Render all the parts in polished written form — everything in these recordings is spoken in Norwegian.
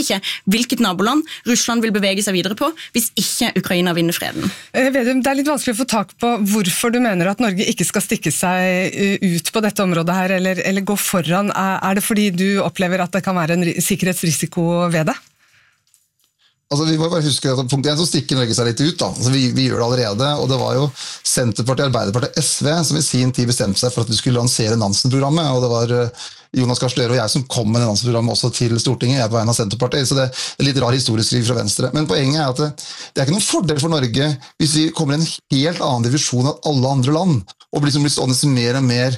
ikke hvilket naboland Russland vil bevege seg videre på hvis ikke Ukraina vinner freden. Vedum, det litt vanskelig å få tak på hvorfor du mener at Norge ikke skal stikke seg ut på dette området her, eller gå foran. Det fordi du opplever at det kan være en sikkerhetsrisiko ved det? Altså, vi må bare huske at punkt 1 så stikker Norge seg litt ut da. Altså, vi gjør det allerede, og det var jo Senterpartiet, Arbeiderpartiet, SV som i sin tid bestemte seg for at vi skulle lansere Nansen-programmet, og det var Jonas Gahr Støre og jeg som kom med Nansen-programmet også til Stortinget, jeg på vegne av Senterpartiet, så det litt rar historieskriving fra Venstre. Men poenget at det ikke noen fordel for Norge hvis vi kommer i en helt annen divisjon av alle andre land, og blir stående mer og mer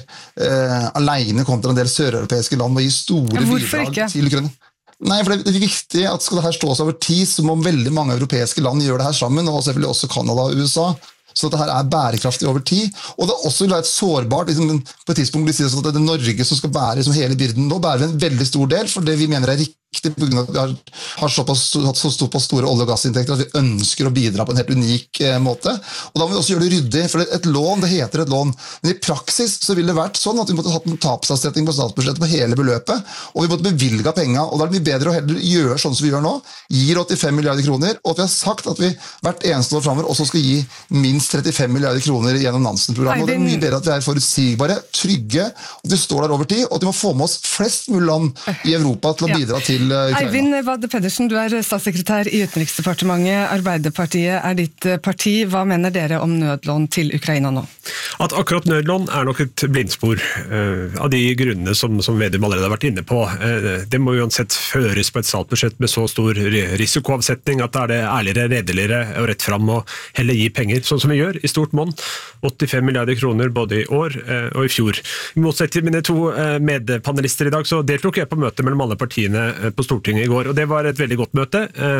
alene kontra en del søreuropeiske land og gi store bidrag til Ukraina. Nei, for det viktig at skal det her stå seg over tid, så må veldig mange europeiske land gjøre det her sammen, og selvfølgelig også Kanada og USA, så at det her bærekraftig over tid, og det også vil være et sårbart, på et tidspunkt blir det at det Norge som skal bære hele byrden. Nå bærer vi en veldig stor del, for det vi mener riktig, på grunn av at vi har hatt så store olje- og gassinntekter at vi ønsker å bidra på en helt unik måte, og da må vi også gjøre det ryddig, for et lån, det heter et lån, men i praksis så ville det vært sånn at vi måtte hatt en tapsavsetning på statsbudsjettet på hele beløpet, og vi måtte bevilge penger, og da det mye bedre å heller gjøre sånn som vi gjør nå, gir 85 milliarder kroner, og at vi har sagt at vi hvert eneste år fremover også skal gi minst 35 milliarder kroner gjennom Nansen-programmet, og det mye bedre at vi forutsigbare, trygge, og vi står der over tid, og at vi må få med oss flest mulig land i Europa til å bidra til Ukraina. Eivind Vad Pedersen, du statssekretær i Utenriksdepartementet. Arbeiderpartiet ditt parti. Hva mener dere om nødlån til Ukraina nå? At akkurat nødlån nok et blindspor av de grunnene som Vedum allerede har vært inne på. Det må uansett føres på et statsbudsjett med så stor risikoavsetning at det ærligere, redeligere og rett frem å heller gi penger, sånn som vi gjør i stort monn. 85 milliarder kroner både i år og i fjor. I motsetning til mine to medpanelister i dag, så deltok jeg på møte mellom alle partiene på Stortinget i går, og det var et veldig godt møte,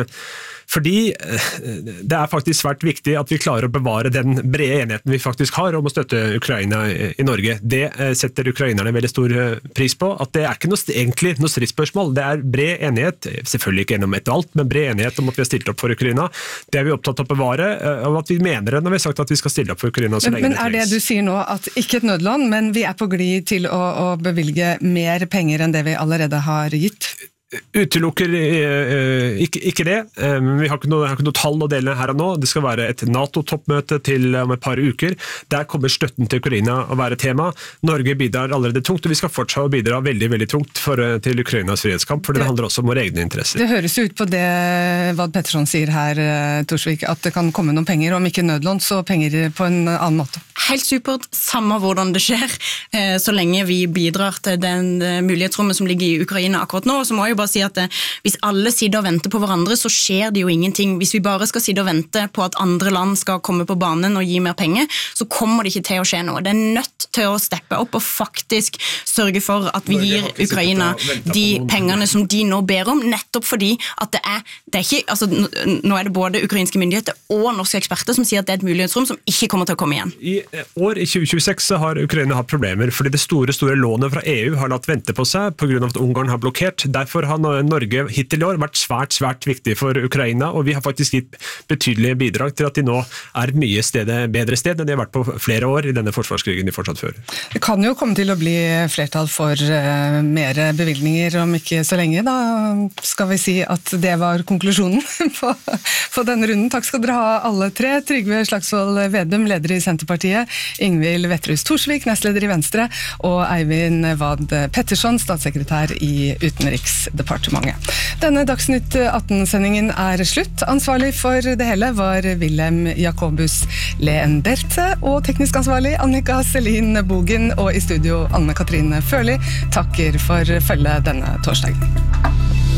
fordi det faktisk svært viktig at vi klarer å bevare den brede enigheten vi faktisk har om å støtte Ukraina i Norge. Det setter ukrainerne veldig stor pris på, at det ikke egentlig noe stridsspørsmål, det bred enighet, selvfølgelig ikke gjennom et og alt, men bred enighet om at vi har stilt opp for Ukraina. Det vi opptatt av å bevare, og at vi mener det når vi har sagt at vi skal stille opp for Ukraina så lenge det trengs. Men det du sier nå, at ikke et nødlån, men vi på glid til å bevilge mer penger enn det vi allerede har gitt? Utelukker ikke det. Vi har ikke noe tall å dele her og nå. Det skal være et NATO-toppmøte til om et par uker. Der kommer støtten til Ukraina å være tema. Norge bidrar allerede tungt, og vi skal fortsatt bidra veldig, veldig tungt til Ukrainas frihetskamp, for det handler også om våre egne interesser. Det høres ut på det Vad Pedersen sier her, Torsvik, at det kan komme noen penger, om ikke nødlån, så penger på en annen måte. Helt supert, samme hvordan det skjer, så lenge vi bidrar til den mulighetsrommet som ligger i Ukraina akkurat nå, så må jeg bare si at hvis alle sitter og venter på hverandre, så skjer det jo ingenting. Hvis vi bare skal sitte og vente på at andre land skal komme på banen og gi mer penger, så kommer det ikke til å skje noe. Det nødt til å steppe opp og faktisk sørge for at vi gir Ukraina de pengene som de nå ber om, nettopp fordi at det ikke, altså nå det både ukrainske myndigheter og norske eksperter som sier at det et mulighetsrom som ikke kommer til å komme igjen. I år, i 2026, så har Ukraina hatt problemer, fordi det store lånet fra EU har latt vente på seg på grunn av at Ungarn har blokkert. Derfor har Norge hittil i år vært svært viktig for Ukraina, og vi har faktisk gitt betydelige bidrag til at de nå et mye bedre sted enn de har vært på flere år i denne forsvarskrigen de fortsatt fører. Det kan jo komme til å bli flertall for mer bevilgninger om ikke så lenge, da skal vi si at det var konklusjonen på denne runden. Takk skal dere ha alle tre. Trygve Slagsvold Vedum, leder i Senterpartiet, Ingvild Wetrhus Thorsvik, nestleder i Venstre, og Eivind Vad Pedersen, statssekretær i Utenriksdepartementet. Denne Dagsnytt 18-sendingen slutt. Ansvarlig for det hele var Wilhelm Jacobus Leenderte, og teknisk ansvarlig Annika Selin Bogen, og i studio Anne Katrine Førli. Takker for følget denne torsdagen.